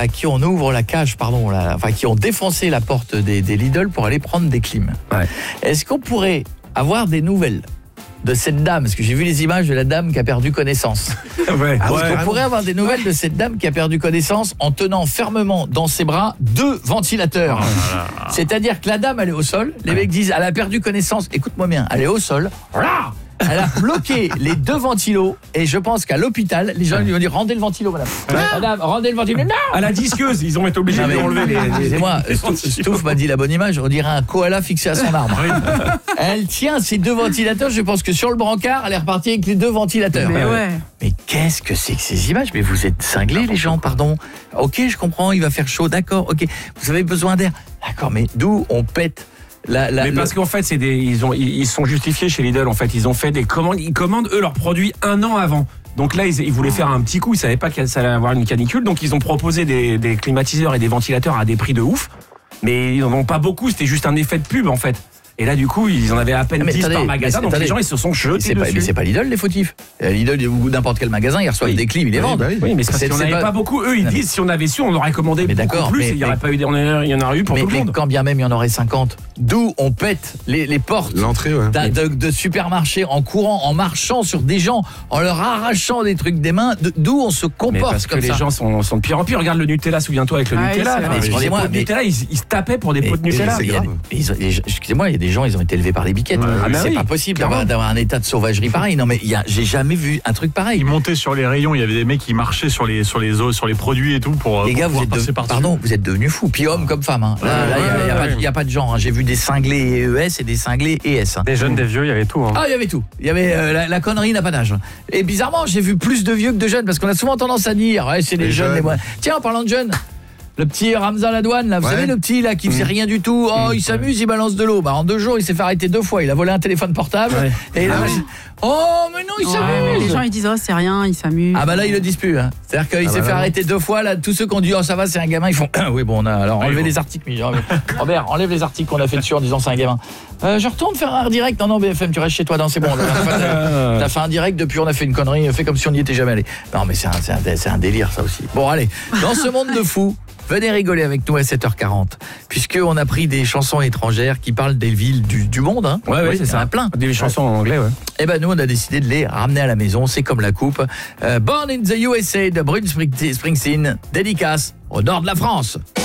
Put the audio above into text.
à qui on ouvre la cage, qui ont défoncé la porte des Lidl pour aller prendre des clims. Ouais. Est-ce qu'on pourrait avoir des nouvelles de cette dame, parce que j'ai vu les images de la dame qui a perdu connaissance. Ouais. On pourrait avoir des nouvelles de cette dame qui a perdu connaissance en tenant fermement dans ses bras 2 ventilateurs. C'est-à-dire que la dame, elle est au sol, les mecs disent, elle a perdu connaissance, écoute-moi bien, elle est au sol, elle a bloqué les 2 ventilos, et je pense qu'à l'hôpital, les gens lui ont dit, rendez le ventilo, madame. Madame, rendez le ventilo. Non. À la disqueuse, ils ont été obligés de l'enlever. Excusez-moi, Stouff m'a dit la bonne image, on dirait un koala fixé à son arbre. Elle tient ces 2 ventilateurs, je pense que sur le brancard, elle est repartie avec les 2 ventilateurs. Mais ouais. Mais qu'est-ce que c'est que ces images? Mais vous êtes cinglés, les gens, pardon. Ok, je comprends, il va faire chaud, d'accord, ok. Vous avez besoin d'air, d'accord, mais d'où on pète mais parce qu'en fait, ils sont justifiés chez Lidl. En fait, ils ont fait des commandes. Ils commandent eux leurs produits 1 an avant. Donc là, ils voulaient faire un petit coup. Ils savaient pas que ça allait avoir une canicule. Donc ils ont proposé des climatiseurs et des ventilateurs à des prix de ouf. Mais ils n'en ont pas beaucoup. C'était juste un effet de pub en fait. Et là, du coup, ils en avaient à peine 10 par magasin, donc les gens, ils se sont jetés dessus. Mais c'est pas Lidl, les fautifs. Lidl, ou n'importe quel magasin, ils reçoivent des clims, ils les vendent. Oui, mais c'est parce qu'on n'avait pas beaucoup. Eux, ils disent, si on avait su, on aurait commandé beaucoup plus, il y aurait pas eu, il y en aurait eu pour tout le monde. Mais quand bien même, il y en aurait 50. D'où on pète les portes de supermarchés en courant, en marchant sur des gens, en leur arrachant des trucs des mains, d'où on se comporte parce que comme ça. Les gens sont de pire en pire. Regarde le Nutella, souviens-toi avec le Nutella. Excusez-moi, le Nutella, ils se tapaient pour des pots de Nutella. Excusez-moi, il y a des gens, ils ont été élevés par les biquettes. C'est pas possible d'avoir un état de sauvagerie pareil. Non mais j'ai jamais vu un truc pareil. Ils montaient sur les rayons, il y avait des mecs qui marchaient sur les produits et tout pour les gars, vous êtes devenus fous, puis hommes comme femmes. Hein. Là, il y a pas de genre. Hein. J'ai vu des cinglés ES et des cinglés ES. Hein. Des jeunes, des vieux, il y avait tout. Hein. Ah, il y avait tout. Il y avait la connerie n'a pas d'âge. Et bizarrement, j'ai vu plus de vieux que de jeunes parce qu'on a souvent tendance à dire, c'est les jeunes, les moins. Tiens, en parlant de jeunes. Le petit Ramza Ladouane, là, vous savez, le petit là qui faisait rien du tout. Oh, il s'amuse, il balance de l'eau. Bah, en 2 jours, il s'est fait arrêter 2 fois. Il a volé un téléphone portable. Et là, oh, mais non, il s'amuse. Les gens, ils disent, oh, c'est rien, il s'amuse. Ah, bah là, il le disent plus. Hein. C'est-à-dire qu'il s'est fait arrêter 2 fois. Là, tous ceux qui ont dit, oh, ça va, c'est un gamin, ils font, oui, bon, on a alors enlevé les articles. Robert, enlève les articles qu'on a fait dessus en disant c'est un gamin. Je retourne faire un direct. Non, BFM, tu restes chez toi. Non, c'est bon. T'as fait un direct depuis, on a fait une connerie. Fait comme si on n'y était jamais allé. Non, mais c'est un délire, ça aussi. Bon, allez. Dans ce monde de fous, venez rigoler avec nous à 7h40, puisqu'on a pris des chansons étrangères qui parlent des villes du monde. Hein. Ouais, c'est ça. Plein. Des chansons en anglais, ouais. Et ben nous, on a décidé de les ramener à la maison. C'est comme la coupe. Born in the USA de Bruce Springsteen, dédicace au nord de la France.